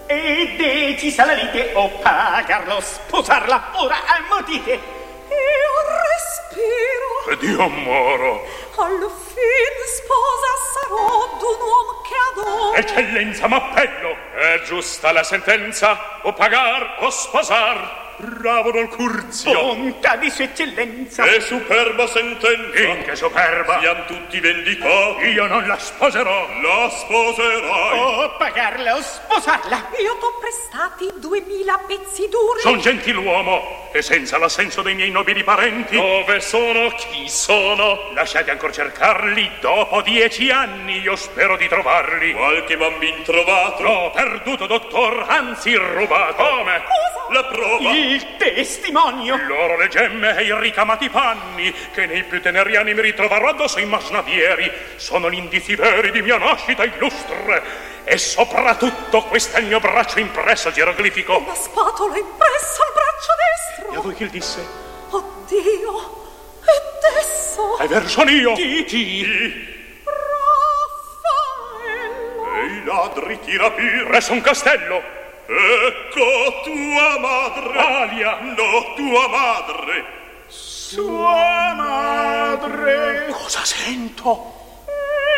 E decisa la lite, o pagarlo, sposarla, ora ammutite. Io respiro. Ed io moro. Alla fin sposa sarò d'un uomo che adoro. Eccellenza, m'appello. È giusta la sentenza, o pagar o sposar. Bravo Don Curzio. Bontà di sua eccellenza. Che superba sentenza. In che superba? Siam tutti vendicati. Io non la sposerò. La sposerai. O pagarla o sposarla. Io t'ho prestati 2000 pezzi duri. Son gentiluomo e senza l'assenso dei miei nobili parenti. Dove sono? Chi sono? Lasciate ancora cercarli. Dopo 10 anni io spero di trovarli. Qualche bambin trovato? L'ho perduto, dottor, anzi rubato. Come? Cosa? La prova. Il testimonio. Loro le gemme e i ricamati panni che nei più teneri anni mi ritroverò addosso ai masnadieri sono gli indizi veri di mia nascita illustre. E soprattutto questo è il mio braccio impresso al geroglifico. Una spatola impressa al braccio destro. E a voi chi il disse? Oddio, ed esso È verso io. Chi? Raffaello. E i ladri ti rapir presso un castello. Ecco tua madre. Alia. No, tua madre. Sua madre. Cosa sento?